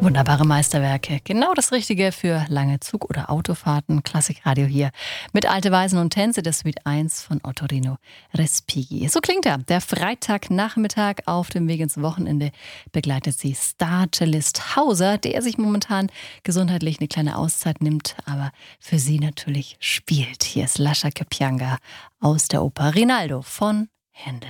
Wunderbare Meisterwerke. Genau das Richtige für lange Zug- oder Autofahrten. Klassikradio hier mit Alte Weisen und Tänze der Suite 1 von Ottorino Respighi. So klingt er. Der Freitagnachmittag auf dem Weg ins Wochenende begleitet sie Star-Cellist Hauser, der sich momentan gesundheitlich eine kleine Auszeit nimmt, aber für sie natürlich spielt. Hier ist Lascia che pianga aus der Oper Rinaldo von Händel.